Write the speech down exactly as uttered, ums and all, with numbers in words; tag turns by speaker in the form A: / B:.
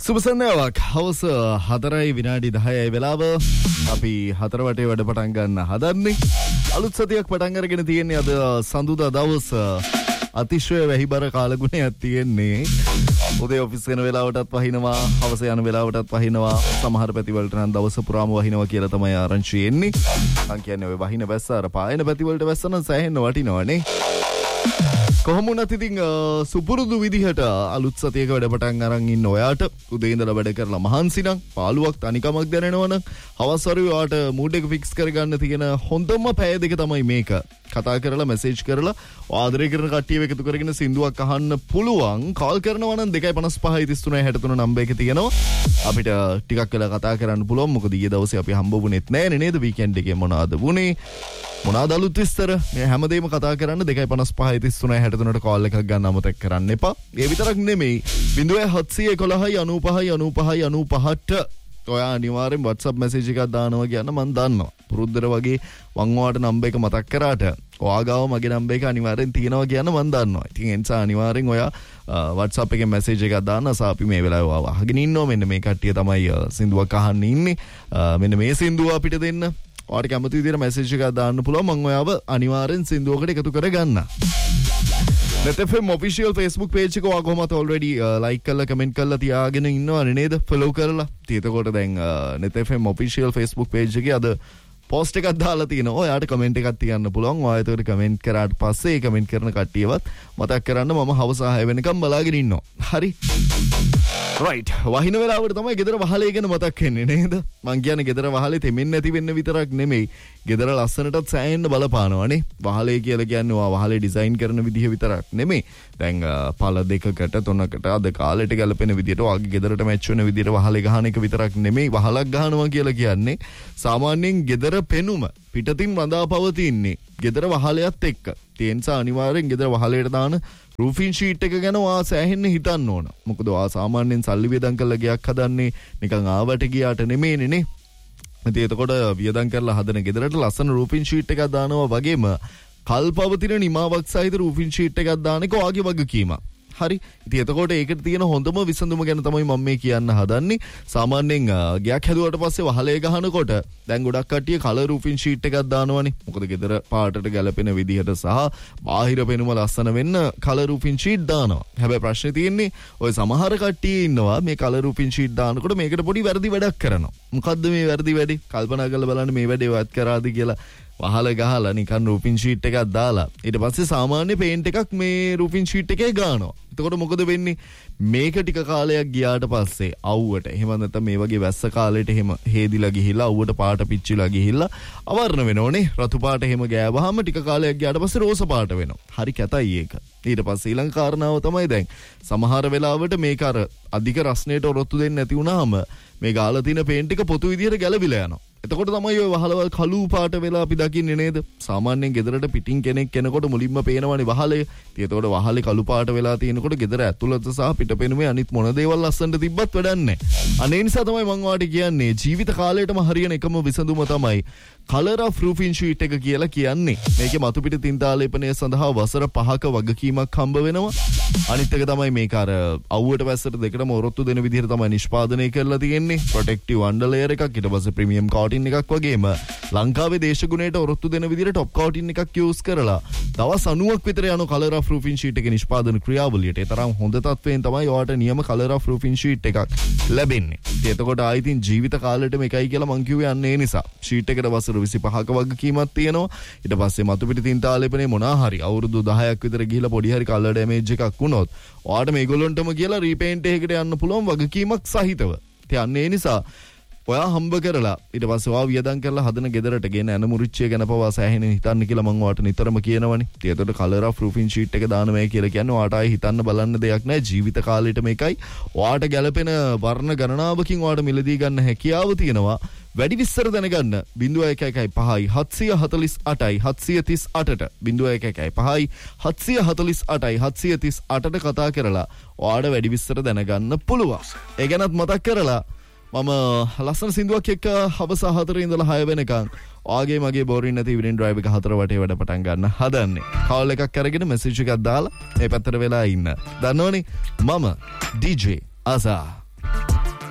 A: සුබ සන්ධ්‍යාවක්. හවස හතරයි විනාඩි දහයයි වෙලාව. අපි හතර වටේ වැඩ පටන් ගන්න හදන්නේ. අලුත් සතියක් පටන් අරගෙන තියෙන්නේ අද සඳුදා දවස. අතිශය වැහිබර කාලගුණයක් තියෙන්නේ. උදේ ඔෆිස් යන වෙලාවටත් වහිනවා, හවස යන වෙලාවටත් වහිනවා. සමහර පැතිවලට නම් දවස පුරාම වහිනවා කියලා තමයි ආරංචි එන්නේ. මං කියන්නේ ඔය වහින වැස්ස අර පායන පැතිවලට වැස්ස නම් සෑහෙන්න වටිනවනේ. කොහොම වුණත් ඉතින් සුපුරුදු විදිහට අලුත් සතියක වැඩ පටන් අරන් ඉන්න ඔයාට උදේ ඉඳලා වැඩ කරලා මහන්සි නම් පාළුවක් තනිකමක් දැනෙනවනම් හවස් වරුවේ ඔයාට මූඩ් එක ෆික්ස් කරගන්න තියෙන හොඳම පැය දෙක තමයි මේක. කතා කරලා මැසේජ් කරලා ආදරය කරන කට්ටියව එකතු කරගෙන සින්දුවක් අහන්න පුළුවන්. කෝල් කරනවා නම් දෙකයි පනස් පහයි තිස් තුනයි හැට තුන නම්බර් එක තියෙනවා. අපිට ටිකක් වෙලා කතා කරන්න පුළුවන්. මොකද ඊයේ දවසේ අපි හම්බුුනේත් නෑනේ නේද? වීකෙන්ඩ් එකේ මොනවාද වුනේ? මොනවාද අලුත් විස්තර? මේ හැමදේම කතා කරන්න දෙකයි පනස් පහයි තිස් තුනයි හැට තුනට කෝල් එකක් ගන්න අමතක කරන්න එපා. ඒ විතරක් නෙමෙයි ज़ीरो सात एक एक නවය නවය නවය නවයට ඔයා අනිවාර්යෙන් WhatsApp message එකක් දානවා කියන මම දන්නවා. පුරුද්දට වගේ මං ඔයාට නම්බර් එක මතක් කරාට ඔයා ගාව මගේ නම්බර් එක අනිවාර්යෙන් තියෙනවා කියන මම දන්නවා. ඉතින් ඒ නිසා අනිවාර්යෙන් ඔයා WhatsApp එකේ message එකක් දාන්න. අපි මේ වෙලාවේ ඔයාව අහගෙන ඉන්නවා. මෙන්න මේ කට්ටිය තමයි සින්දුවක් අහන්න ඉන්නේ. මෙන්න මේ සින්දුව අපිට දෙන්න. ඔයාට කැමති විදිහට message එකක් දාන්න පුළුවන්. මම ඔයාව අනිවාර්යෙන් සින්දුවකට එකතු කරගන්න. net f m official Facebook page එක ඔයා කොහොමද already like කරලා comment කරලා තියාගෙන ඉන්නවනේ නේද? follow කරලා. එතකොට දැන් net f m official Facebook page එකේ අද post එකක් දාලා තිනවා. ඔයාට comment එකක් තියන්න පුළුවන්. ඔයා ඒකට comment කරාට පස්සේ ඒ comment කරන කට්ටියවත් මතක් කරන්න මම හවස හය වෙනකම් බලාගෙන ඉන්නවා. හරි. right. වහින වෙලාවට තමයි ගෙදර වහලේ ගැන මතක් වෙන්නේ නේද? මං කියන්නේ ගෙදර වහලේ තෙමෙන්නේ නැති වෙන්න විතරක් නෙමෙයි. ගෙදර ලස්සනටත් සෑහෙන්න බලපානවානේ. වහලේ කියලා කියන්නේ ඔයා වහලේ ඩිසයින් කරන විදිහ විතරක් නෙමෙයි. දැන් පළ දෙකකට තුනකට අද කාලෙට ගැලපෙන විදිහට ඔයාගේ ගෙදරට මැච් වෙන විදිහට වහලේ ගහන එක විතරක් නෙමෙයි. වහලක් ගහනවා කියලා කියන්නේ සාමාන්‍යයෙන් ගෙදර පෙනුම පිටතින් රඳා පවතින්නේ ගෙදර වහලයත් එක්ක. ඒ නිසා අනිවාර්යෙන් ගෙදර වහලේට දාන රූෆින් ෂීට් එක ගැන ඔයා සෑහෙන්න හිතන්න ඕන. මොකද ඔයා සාමාන්‍යයෙන් සල්ලි වියදම් කරලා ගයක් හදන්නේ නිකන් ආවට ගියාට නෙමෙයිනේ නේ. ඉතින් එතකොට වියදම් කරලා හදන ගෙදරට ලස්සන රූෆින් ෂීට් එකක් දානවා වගේම කල්පවතින නිමාවක් සහිත රූෆින් ෂීට් එකක් දාන එක ඔයාගේ වගකීමක්. හරි. ඉතින් එතකොට ඒකට තියෙන හොඳම විසඳුම ගැන තමයි මම මේ කියන්න හදන්නේ. සාමාන්‍යයෙන් ගයක් හැදුවට පස්සේ වහලේ ගහනකොට දැන් ගොඩක් කට්ටිය කලර් රූෆින් ෂීට් එකක් දානවනේ. මොකද ගෙදර පාටට ගැලපෙන විදිහට සහ බාහිර පෙනුම ලස්සන වෙන්න කලර් රූෆින් ෂීට් දානවා. හැබැයි ප්‍රශ්නේ තියෙන්නේ ඔය සමහර කට්ටිය ඉන්නවා මේ කලර් රූෆින් ෂීට් දානකොට මේකට පොඩි වැරදි වැඩක් කරනවා. මොකද්ද මේ වැරදි වැඩේ? කල්පනා කරලා බලන්න මේ වැඩේ වත් කරාද කියලා. වහල ගහලා නිකන් රූෆින් ෂීට් එකක් දාලා ඊට පස්සේ සාමාන්‍ය පේන්ට් එකක් මේ රූෆින් ෂීට් එකේ ගානවා. එතකොට මොකද වෙන්නේ? මේක ටික කාලයක් ගියාට පස්සේ අවුවට එහෙම නැත්නම් මේ වගේ වැස්ස කාලෙට එහෙම හේදිලා ගිහිල්ලා අවුවට පාට පිච්චිලා ගිහිල්ලා අවර්ණ වෙනෝනේ. රතු පාට එහෙම ගෑවහම ටික කාලයක් ගියාට පස්සේ රෝස පාට වෙනවා. හරි කැතයි ඒක. ඊට පස්සේ ඊළඟ කාරණාව තමයි දැන් සමහර වෙලාවට මේක අර අධික රස්නේට ඔරොත්තු දෙන්නේ නැති වුණාම මේ ගාලා තියෙන පේන්ට් එක පොතු විදියට ගැලවිලා යනවා. එතකොට තමයි ඔය වහලවල් කළු පාට වෙලා අපි දකින්නේ නේද? සාමාන්‍යයෙන් ගෙදරට පිටින් කෙනෙක් කෙනකොට මුලින්ම පේනවනේ වහලේ. ඉතින් එතකොට වහලේ කළු පාට වෙලා තියෙනකොට ගෙදර ඇතුළත සහ පිටපෙනුමේ අනිත් මොන දේවල් ලස්සනට තිබ්බත් වැඩක් නැහැ. අනේ නිසා තමයි මම ඔයාලට කියන්නේ ජීවිත කාලයටම හරියන එකම විසඳුම තමයි කලර් ඔෆ් රූෆින් ෂීට් එක කියලා කියන්නේ. මේකේ මතු පිට තින්තාලේපනය සඳහා වසර පහක වගකීමක් හම්බ වෙනවා. අනිත් එක තමයි මේක අර අවුවට වැස්සට දෙකටම ඔරොත්තු දෙන විදිහට තමයි නිෂ්පාදනය කරලා තියෙන්නේ. ප්‍රොටෙක්ටිව් අන්ඩර් ලේයර් එකක් ඊට පස්සේ ප්‍රීමියම් කෝටින් එකක් වගේම ලංකාවේ දේශගුණයට ඔරොත්තු දෙන විදිහට টොප් කෝටින් එකක් යූස් කරලා දවස් නවයක් විතර යන කලර් ඔෆ් රූෆින් ෂීට් එකේ නිෂ්පාදන ක්‍රියාවලියට ඒ තරම් හොඳ තත්වයෙන් තමයි ඔයාට නියම කලර් ඔෆ් රූෆින් ෂීට් එකක් ලැබෙන්නේ. ඉතින් එතකොට ආයිතින් ජීවිත කාලෙටම එකයි කියලා මං කිව්වේ අන්න ඒ නිසා. ෂීට් එකට වසර විසිපහක වගකීමක් තියෙනවා. ඊට පස්සේ මතු පිට තින්තාලේපනේ මොනවා හරි අවුරුදු දහයක් විතර ගිහිලා පොඩි හරි කලර් ඩැමේජ් එකක් වුණොත් ඔයාට මේගොල්ලන්ටම කියලා රීපේන්ට් එකකට යන්න පුළුවන් වගකීමක් සහිතව. ඉතින් අන්න ඒ නිසා ඔයා හම්බ කරලා ඊට පස්සේ ඔයා වියදම් කරලා හදන ගෙදරට ගෙන යන මුරිච්චිය ගැන පවා සෑහෙන හිතන්න කියලා මම ඔයාට නිතරම කියනවනේ. ඉතින් ඒකට කලර් ඔෆ් රූෆින් ෂීට් එක දානවා කියලා කියන්නේ ඔයාට ආයි හිතන්න බලන්න දෙයක් නැහැ. ජීවිත කාලෙට මේකයි ඔයාට ගැලපෙන වර්ණ ගණනාවකින් ඔයාට මිලදී ගන්න හැකියාව තියෙනවා. වැඩි විස්තර දැනගන්න ज़ीरो एक एक පහයි හත්සිය හතළිස් අටයි හත්සිය තිස් අටට ज़ीरो एक एक පහයි හත්සිය හතළිස් අටයි හත්සිය තිස් අටට කතා කරලා ඔයාට වැඩි විස්තර දැනගන්න පුළුවන්. ඒ ගැනත් මතක් කරලා මම ලස්සන සින්දුවක් එක්ක හවස හතරේ ඉඳලා හය වෙනකන් ඔයාගේ මගේ බෝරින් නැති ඉවිනින් ඩ්‍රයිව් එක හතර වටේ වැඩ පටන් ගන්න හදන්නේ. කෝල් එකක් අරගෙන මෙසේජ් එකක් දාලා මේ පැත්තට වෙලා ඉන්න. දන්නවනේ මම ඩී ජේ අසා